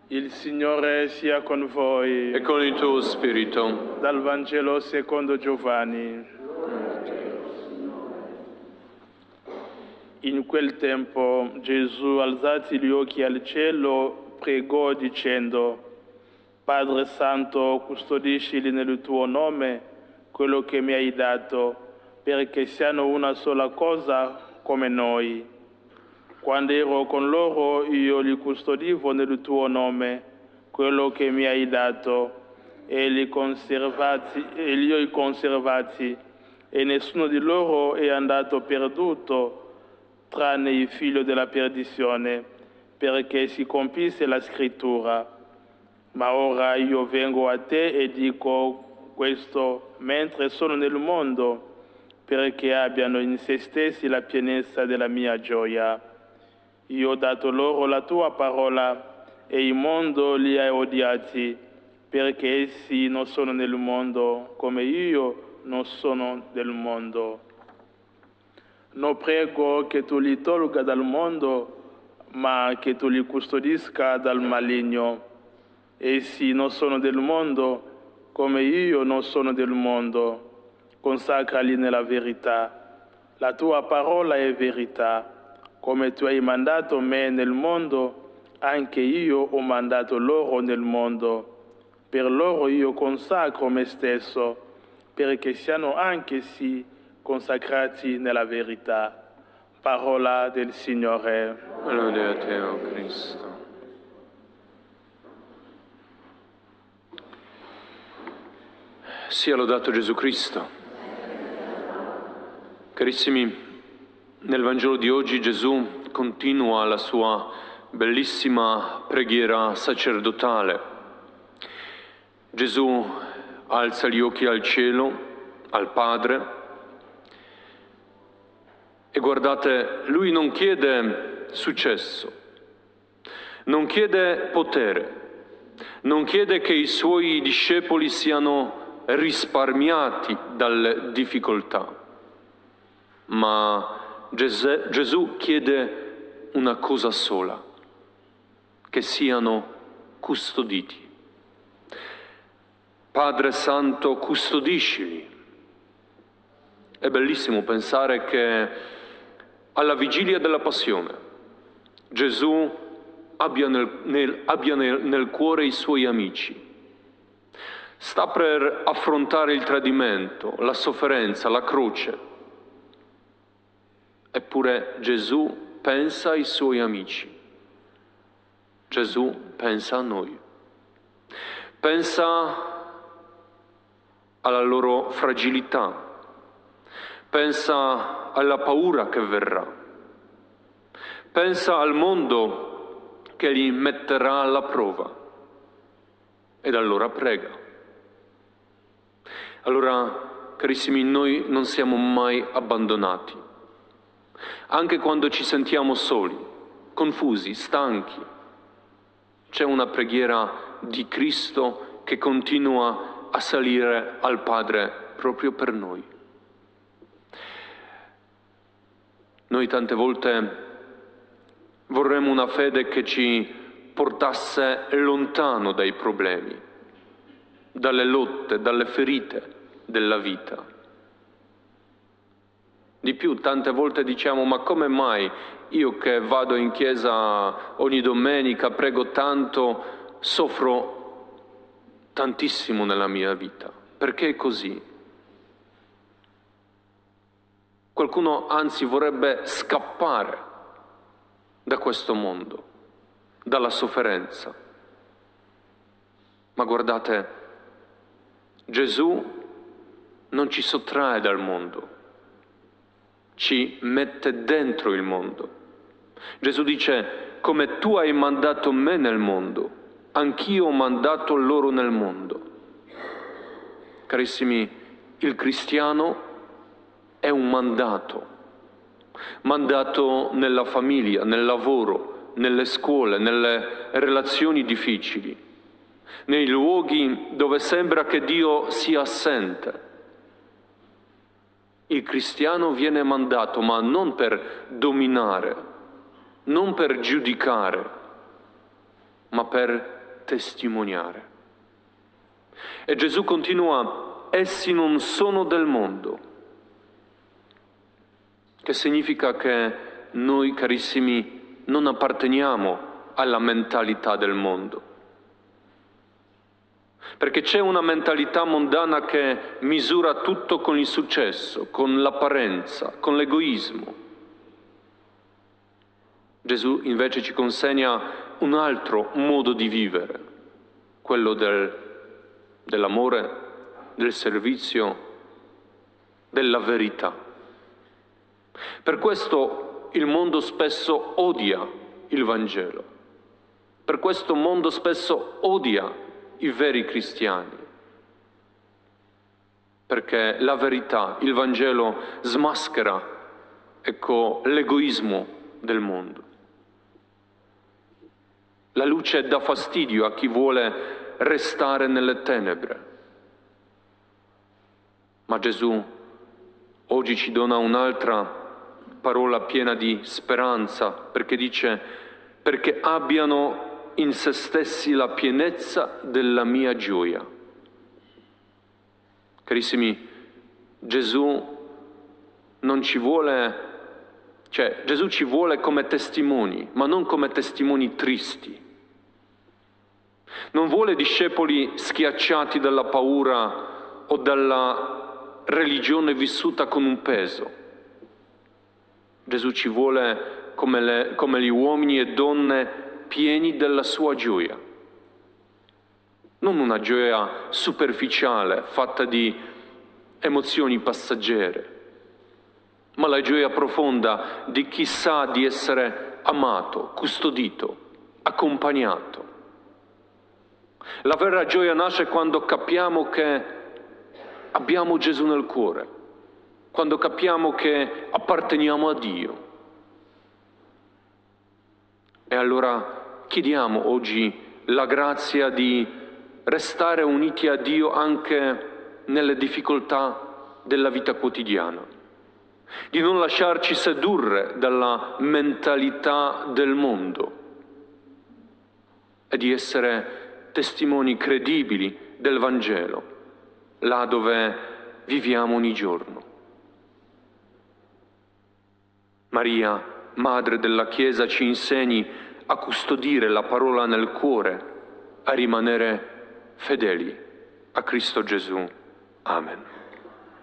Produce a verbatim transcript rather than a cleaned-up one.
Il Signore sia con voi. E con il tuo spirito. Dal Vangelo secondo Giovanni. In quel tempo Gesù, alzati gli occhi al cielo, pregò dicendo: Padre Santo, custodiscili nel tuo nome quello che mi hai dato, perché siano una sola cosa come noi. Quando ero con loro io li custodivo nel tuo nome, quello che mi hai dato, e li, conservati, e li ho conservati, e nessuno di loro è andato perduto, tranne il figlio della perdizione, perché si compisse la scrittura. Ma ora io vengo a te e dico questo mentre sono nel mondo, perché abbiano in se stessi la pienezza della mia gioia. Io ho dato loro la tua parola e il mondo li ha odiati, perché essi non sono nel mondo come io non sono del mondo. Non prego che tu li tolga dal mondo, ma che tu li custodisca dal maligno. Essi non sono del mondo come io non sono del mondo. Consacrali nella verità. La tua parola è verità. Come tu hai mandato me nel mondo, anche io ho mandato loro nel mondo. Per loro io consacro me stesso, perché siano anch'essi consacrati nella verità. Parola del Signore. Gloria a te, o Cristo. Sia lodato Gesù Cristo. Carissimi, nel Vangelo di oggi Gesù continua la sua bellissima preghiera sacerdotale. Gesù alza gli occhi al cielo, al Padre, e guardate, lui non chiede successo, non chiede potere, non chiede che i suoi discepoli siano risparmiati dalle difficoltà, ma Gesù chiede una cosa sola: che siano custoditi. Padre Santo, custodiscili. È bellissimo pensare che alla vigilia della Passione Gesù abbia nel, nel, abbia nel, nel cuore i suoi amici. Sta per affrontare il tradimento, la sofferenza, la croce. Eppure Gesù pensa ai suoi amici. Gesù pensa a noi. Pensa alla loro fragilità. Pensa alla paura che verrà. Pensa al mondo che li metterà alla prova. Ed allora prega. Allora, carissimi, noi non siamo mai abbandonati. Anche quando ci sentiamo soli, confusi, stanchi, c'è una preghiera di Cristo che continua a salire al Padre proprio per noi. Noi tante volte vorremmo una fede che ci portasse lontano dai problemi, dalle lotte, dalle ferite della vita. Di più, tante volte diciamo: ma come mai io che vado in chiesa ogni domenica, prego tanto, soffro tantissimo nella mia vita? Perché è così? Qualcuno anzi vorrebbe scappare da questo mondo, dalla sofferenza. Ma guardate, Gesù non ci sottrae dal mondo, ci mette dentro il mondo. Gesù dice: come tu hai mandato me nel mondo, anch'io ho mandato loro nel mondo. Carissimi, il cristiano è un mandato, mandato nella famiglia, nel lavoro, nelle scuole, nelle relazioni difficili, nei luoghi dove sembra che Dio sia assente. Il cristiano viene mandato, ma non per dominare, non per giudicare, ma per testimoniare. E Gesù continua: essi non sono del mondo, che significa che noi, carissimi, non apparteniamo alla mentalità del mondo. Perché c'è una mentalità mondana che misura tutto con il successo, con l'apparenza, con l'egoismo. Gesù invece ci consegna un altro modo di vivere, quello del, dell'amore, del servizio, della verità. Per questo il mondo spesso odia il Vangelo, per questo il mondo spesso odia i veri cristiani, perché la verità, il Vangelo, smaschera, ecco, l'egoismo del mondo. La luce dà fastidio a chi vuole restare nelle tenebre. Ma Gesù oggi ci dona un'altra parola piena di speranza, perché dice: perché abbiano in se stessi la pienezza della mia gioia. Carissimi, Gesù non ci vuole, cioè Gesù ci vuole come testimoni, ma non come testimoni tristi. Non vuole discepoli schiacciati dalla paura o dalla religione vissuta con un peso. Gesù ci vuole come, le, come gli uomini e donne pieni della sua gioia. Non una gioia superficiale, fatta di emozioni passeggere, ma la gioia profonda di chi sa di essere amato, custodito, accompagnato. La vera gioia nasce quando capiamo che abbiamo Gesù nel cuore, quando capiamo che apparteniamo a Dio. E allora chiediamo oggi la grazia di restare uniti a Dio anche nelle difficoltà della vita quotidiana, di non lasciarci sedurre dalla mentalità del mondo e di essere testimoni credibili del Vangelo, là dove viviamo ogni giorno. Maria, Madre della Chiesa, ci insegni a custodire la parola nel cuore, a rimanere fedeli a Cristo Gesù. Amen.